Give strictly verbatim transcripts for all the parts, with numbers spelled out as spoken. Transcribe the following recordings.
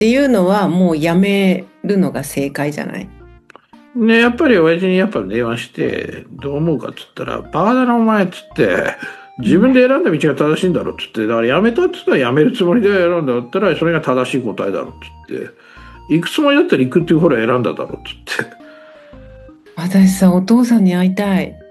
ていうのはもうやめるのが正解じゃない？ ね、やっぱり親父にやっぱ電話して、どう思うかっつったら、バカだなお前っつって、自分で選んだ道が正しいんだろっつって、だからやめたっつったらやめるつもりで選んだったら、それが正しい答えだろっつって、行くつもりだったら行くっていう方ら選んだだろっつって。 私さ、お父さんに会いたい。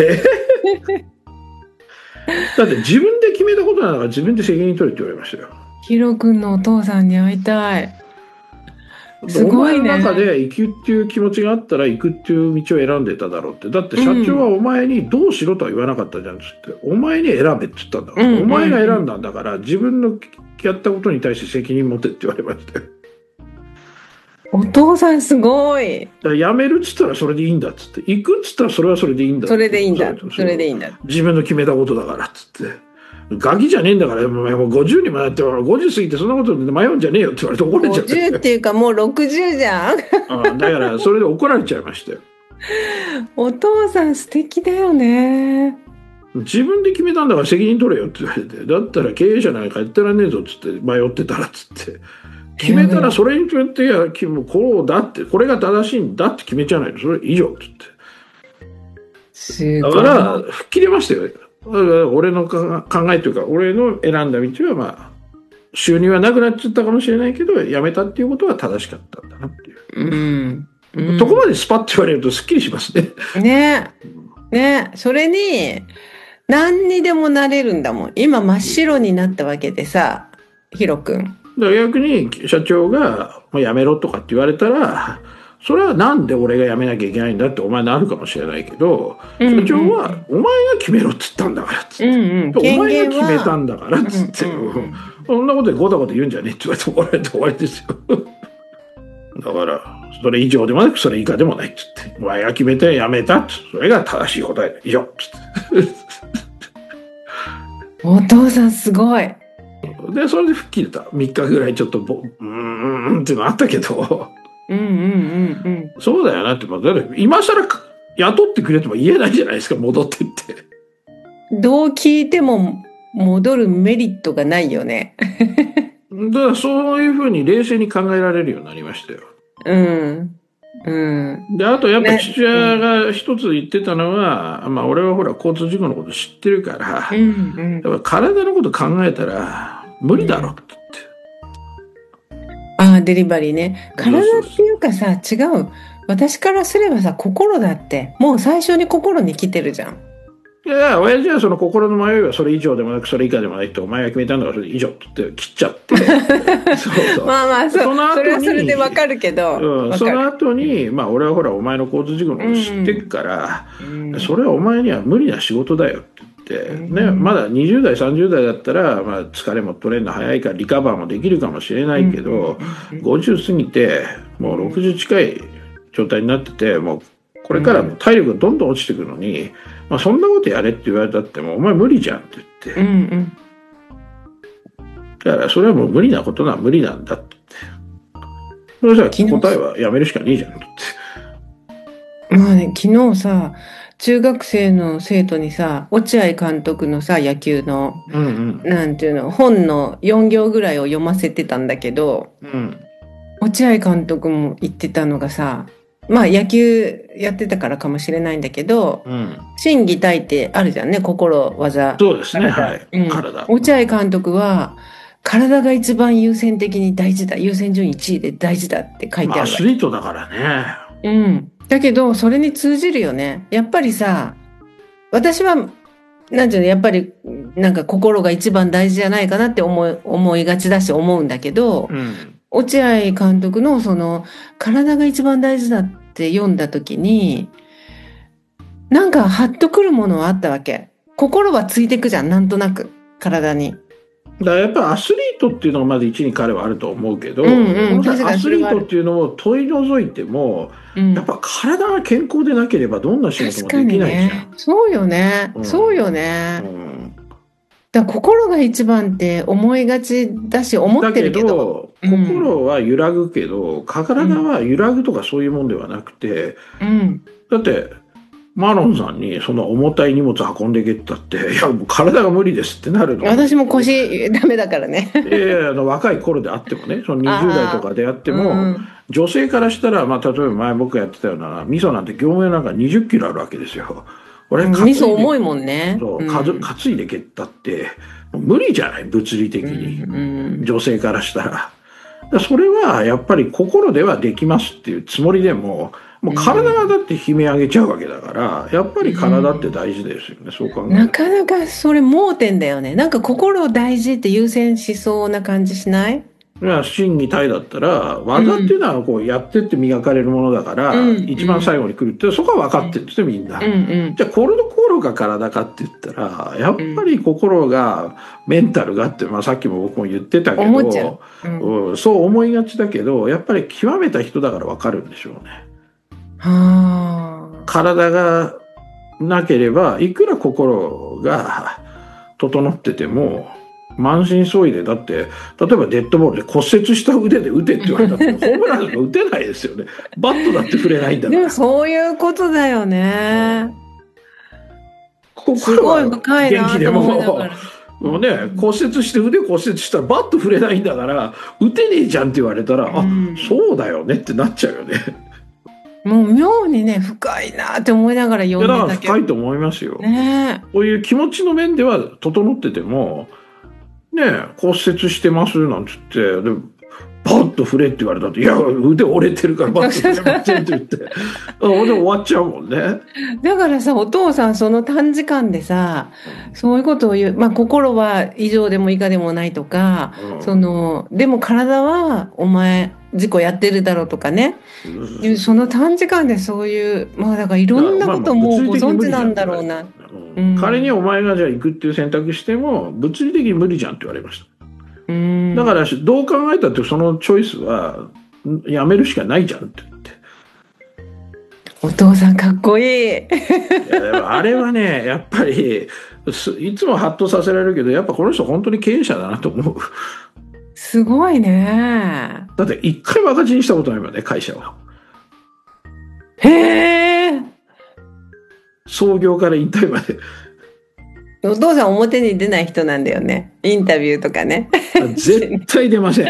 だって自分で決めたことなら自分で責任取れって言われましたよ。 ヒロ君のお父さんに会いたい。すごいね。 お前の中で行くっていう気持ちがあったら行くっていう道を選んでただろうって。だって社長はお前にどうしろとは言わなかったじゃんっつって、お前に選べって言ったんだから、うんうんうん、お前が選んだんだから自分のやったことに対して責任持てって言われましたよ。 お父さんすごい。 だから辞めるっつったらそれでいいんだっつって、行くっつったらそれはそれでいいんだ。 それでいいんだ。それでいいんだ。 自分の決めたことだからっつって。ガキじゃねえんだから、もうごじゅうにもなってごじゅう過ぎてそんなことで迷うんじゃねえよって言われて怒られちゃって。 ごじゅうっていうかもうろくじゅうじゃん。 ああ、だからそれで怒られちゃいましたよ。 お父さん素敵だよね。 自分で決めたんだから責任取れよって言われて、だったら経営者なんかやってらんねえぞっつって迷ってたらっつって。決めたらそれによってやこうだってこれが正しいんだって決めちゃないの、それ以上っつって。 すごい。だから吹っ切れましたよ。俺の考えというか俺の選んだ道はまあ収入はなくなっちゃったかもしれないけどやめたっていうことは正しかったんだなっていう、 うんうん、 とこまでスパッと言われるとすっきりしますね。 ねね、それに何にでもなれるんだもん。今真っ白になったわけでさ、ヒロ君。だから逆に社長がもうやめろとかって言われたら、それはなんで俺が辞めなきゃいけないんだってお前なるかもしれないけど、うんうん、社長はお前が決めろっつったんだからっつって、うんうん、お前が決めたんだからっつって、うんうん、そんなことでゴタゴタ言うんじゃねえって言われて怒られて終わりですよ。だからそれ以上でもなくそれ以下でもないっつって、お前が決めて辞めたっつって、それが正しい答えだ以上っつってお父さんすごい。 でそれで吹っ切れた。みっかぐらいちょっとボうーんっていうのあったけど、 うんうんうんうん、 そうだよなって、まあ、今更雇ってくれとも言えないじゃないですか、戻ってって。 どう聞いても戻るメリットがないよね。 だからそういうふうに冷静に考えられるようになりましたよ。 うんうん、 であとやっぱ父親が一つ言ってたのは、ね、まあ俺はほら交通事故のこと知ってるから、うんうん、やっぱ体のこと考えたら無理だろって言って、 うん、ああデリバリーね。体っていうかさ、違う、私からすればさ、心だってもう最初に心に来てるじゃん。 いや親父はその心の迷いはそれ以上でもなくそれ以下でもないって、お前が決めたんだからそれ以上って言って切っちゃってそうそうまあまあ そ, そ, の後にそれはそれでわかるけど、 うん、その後にまあ俺はほらお前の交通事故のこと知ってるから、うんうん、それはお前には無理な仕事だよって言って、うんね、まだにじゅう代さんじゅう代だったら、まあ、疲れも取れるの早いからリカバーもできるかもしれないけど、うん、ごじゅう過ぎてもうろくじゅう近い状態になってて、もうこれから体力がどんどん落ちてくるのに、まあ、そんなことやれって言われたってもお前無理じゃんって言って、うんうん、だからそれはもう無理なことは無理なんだって言って、それじゃ答えはやめるしかねえじゃんって。 まあね、昨日さ中学生の生徒にさ落合監督のさ野球の、うんうん、なんていうの本のよん行ぐらいを読ませてたんだけど、うん、落合監督も言ってたのがさ、まあ野球やってたからかもしれないんだけど、うん、心技体ってあるじゃんね、心技。 そうですね、はい、うん、体。 落合監督は体が一番優先的に大事だ、優先順位いちいで大事だって書いてある、まあ、アスリートだからね。 うん。だけどそれに通じるよね。やっぱりさ、私はなんていうの、やっぱりなんか心が一番大事じゃないかなって思い思いがちだし思うんだけど、うん、落合監督のその体が一番大事だって読んだ時になんかハッとくるものはあったわけ。心はついてくじゃん、なんとなく体に。 だからやっぱアスリートっていうのがまず一に彼はあると思うけど、うんうん、アスリートっていうのを問い除いても、うん、やっぱ体が健康でなければどんな仕事もできないじゃん。 ね、そうよね、うん、そうよね、うん、だから心が一番って思いがちだし思ってるけど、 だけど心は揺らぐけど、うん、体は揺らぐとかそういうもんではなくて、うん、だってマロンさんにその重たい荷物運んでけって言ったって、いやもう体が無理ですってなるの。 私も腰ダメだからね。 いやいや、あの若い頃であってもね、そのにじゅう代とかであっても、うん、女性からしたら、まあ例えば前僕がやってたような味噌なんて業務用なんかにじゅっキロあるわけですよ。俺味噌重いもんね。 そう、かず、担いでけったって無理じゃない、物理的に、うんうん、女性からしたら。それはやっぱり心ではできますっていうつもりでも、もう体がだって悲鳴上げちゃうわけだから、やっぱり体って大事ですよね、うん、そう考えると。 なかなかそれ盲点だよね。なんか心大事って優先しそうな感じしない？ いや、心技体だったら、技っていうのはこうやってって磨かれるものだから、うん、一番最後に来るって、そこは分かってるんですよ、みんな。うんうん、じゃあ、これの心が体かって言ったら、やっぱり心が、メンタルがって、まあさっきも僕も言ってたけど、 思っちゃう、うんうん、そう思いがちだけど、やっぱり極めた人だから分かるんでしょうね。 はあ。 体がなければ、いくら心が整ってても、満身創痍で、だって、例えばデッドボールで骨折した腕で打てって言われたら、ホームランなんか打てないですよね。バットだって振れないんだから。 でもそういうことだよね。すごい深いなって思いながら。 もうね、骨折して腕骨折したらバット振れないんだから、打てねえじゃんって言われたら、うん、あ、そうだよねってなっちゃうよね。 もう妙にね、深いなって思いながら読んでたけど。 いや、だから深いと思いますよ。 ね、 こういう気持ちの面では整ってても、ねえ、骨折してますなんつって、で、バッと振れって言われたって、いや、腕折れてるからバッと振れませんって言って、俺終わっちゃうもんね。 だからさ、お父さんその短時間でさ、そういうことを言う、まあ心は以上でも以下でもないとか、うん、その、でも体はお前、事故やってるだろうとかね、うん、その短時間でそういう、まあだからいろんなこともうご存知なんだろうな。 うん、仮にお前がじゃあ行くっていう選択しても物理的に無理じゃんって言われました。うん、だからどう考えたってそのチョイスはやめるしかないじゃんって言って。 お父さんかっこいい。いやでもあれはね、やっぱりいつもハッとさせられるけど、やっぱこの人本当に経営者だなと思う。 すごいね。 だって一回も赤字にしたことないもんね、会社は。 へえ。 創業から引退まで。 お父さん表に出ない人なんだよね。インタビューとかね。 絶対出ません。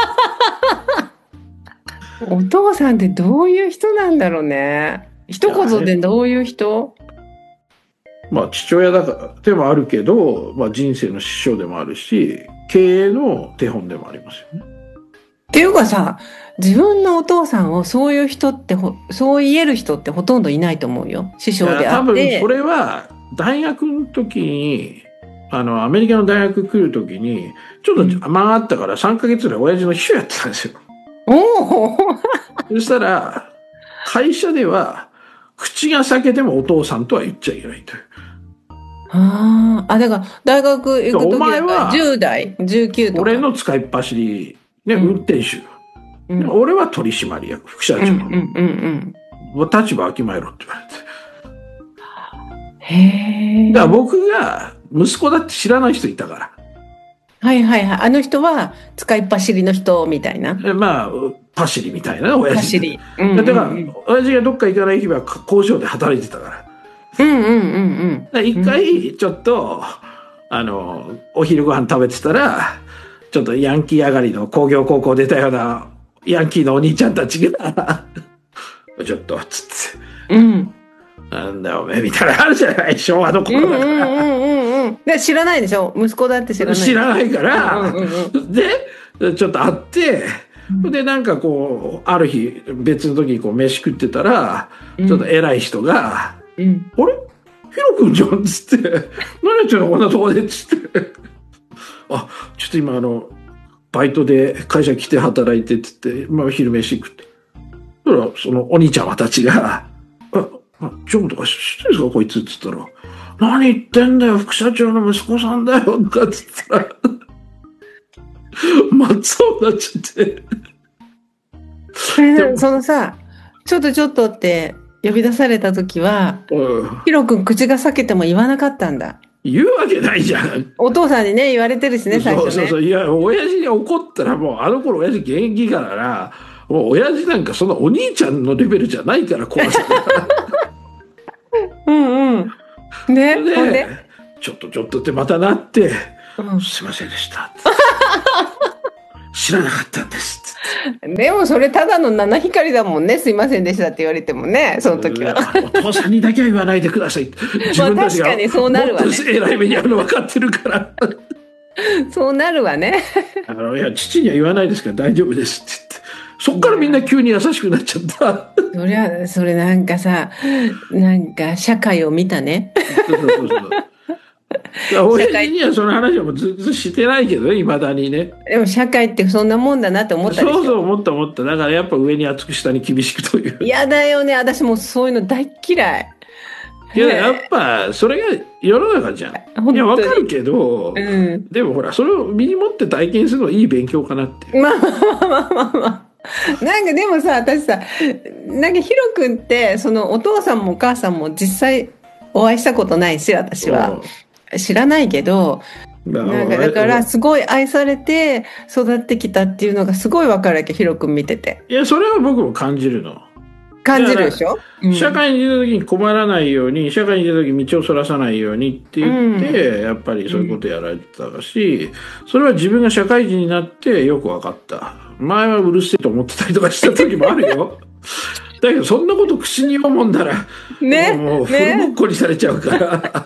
お父さんってどういう人なんだろうね。一言でどういう人？ まあ父親だからでもあるけど、まあ人生の師匠でもあるし、経営の手本でもありますよね。 っていうかさ、自分のお父さんをそういう人ってほ、そう言える人ってほとんどいないと思うよ。師匠であって。 多分それは大学の時に、あの、アメリカの大学来る時に、ちょっと間があったからさんかげつぐらい親父の秘書やってたんですよ。 おお。 そしたら、会社では、口が裂けてもお父さんとは言っちゃいけないという。 ああ、だから大学行く時はじゅう代、じゅうきゅうとか。 俺の使いっ走り、ね、うん、運転手。うん、俺は取締役、副社長。うんうんうんうん、立場わきまえろって言われて。 へえ。 だから僕が息子だって知らない人いたから。 はいはいはい。あの人は使いっ走りの人みたいな。 まあ、パシリみたいな親父。 パシリ。 うんうんうん、だから、親父がどっか行かない日は工場で働いてたから。 うんうんうんうん。 一回、ちょっと、あの、お昼ご飯食べてたら、ちょっとヤンキー上がりの工業高校出たようなヤンキーのお兄ちゃんたちが、ちょっと、つって。うん。なんだおめえみたいなのあるじゃない、昭和の頃だから。 うんうんうんうん。で、知らないでしょ、息子だって知らない。 知らないから、うんうんうん、で、ちょっと会って、で、なんかこう、ある日、別の時にこう、飯食ってたら、ちょっと偉い人が、うん、あれヒロ君じゃんつって、何やってんのこんなとこでつって。あ、ちょっと今あの、バイトで会社来て働いてつって、まあ昼飯食って。だから、そのお兄ちゃんたちが、あ、ジョブとか知ってるんですかこいつっつったら、何言ってんだよ、副社長の息子さんだよ、とかつったら、真っ青になっちゃって。 そのさ、ちょっとちょっとって呼び出された時は、うん、ヒロ君口が裂けても言わなかったんだ。 言うわけないじゃん。 お父さんにね、言われてるしね、最初ね。 そうそうそう。いや、親父に怒ったらもう、あの頃親父現役からな、もう親父なんかそのお兄ちゃんのレベルじゃないから怖さ。 ね、ほんでちょっとちょっとってまたなって、うん、すいませんでした。知らなかったんです。 でもそれただの七光だもんね。すいませんでしたって言われてもね、その時は。 お父さんにだけは言わないでください。自分たちがもっと偉い目にあるの分かってるから。 そうなるわね。 あのいや父には言わないですから大丈夫ですって言って。そっからみんな急に優しくなっちゃった。 そりゃ、それなんかさ、なんか社会を見たね。そうそうそうそう。 親父にはその話はもうずっとしてないけどね、いまだにね。 でも社会ってそんなもんだなって思ったでしょ。 そうそう思った思った。だからやっぱ上に厚く下に厳しくという。 嫌だよね。私もそういうの大嫌い。 いや、やっぱそれが世の中じゃん。いやわかるけど、うん、でもほらそれを身に持って体験するのはいい勉強かなって。 まあまあまあまあまあ。なんかでもさ、私さ、なんかヒロ君ってそのお父さんもお母さんも実際お会いしたことないし、私は。知らないけど、なんかだからすごい愛されて育ってきたっていうのがすごい分かるわけ、ヒロ君見てて。 いや、それは僕も感じるの。 感じるでしょ、 うん、社会に出た時に困らないように、社会に出た時に道をそらさないようにって言って、うん、やっぱりそういうことやられてたし、それは自分が社会人になってよく分かった。前はうるせえと思ってたりとかした時もあるよ。だけどそんなこと口に読むんだら、ね、もうフルボッコにされちゃうから。ね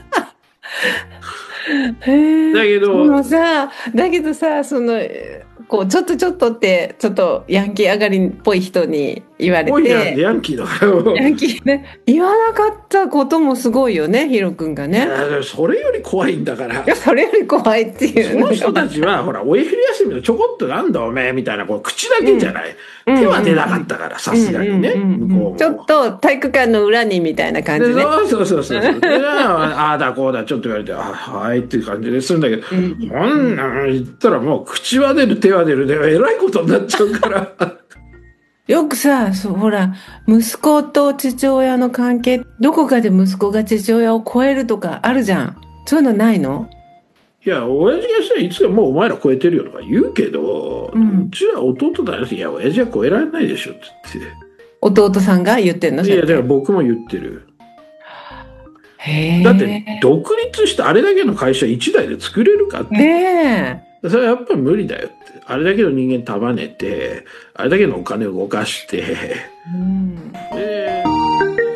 へだけど、そのさ、だけどさ、その、こう、ちょっとちょっとって、ちょっとヤンキー上がりっぽい人に言われて。 ヤンキーだから。 ヤンキーね。言わなかったこともすごいよね、ヒロ君がね。いや、それより怖いんだから。 いや、それより怖いっていう。 その人たちは、ほら、お昼休みのちょこっとなんだおめえみたいな、こう、口だけじゃない。うん、手は出なかったから、さすがにね。 ちょっと体育館の裏にみたいな感じで、ね。 そうそうそうそう。ああだこうだ、ちょっと言われて、あはいっていう感じでするんだけど、うん、こんなん言ったらもう口は出る、手は出るで、えらいことになっちゃうから。 よくさ、そう、ほら、息子と父親の関係、どこかで息子が父親を超えるとかあるじゃん。そういうのないの？ いや、親父がしたらいつかもうお前ら超えてるよとか言うけど、うん、うちは弟だよ。いや、親父は超えられないでしょって言って。弟さんが言ってんの？ いや、だから僕も言ってる。 へー。 だって、独立してあれだけの会社一台で作れるかって。 ねえ。 それはやっぱり無理だよって。あれだけの人間束ねて、あれだけのお金を動かして、うん、で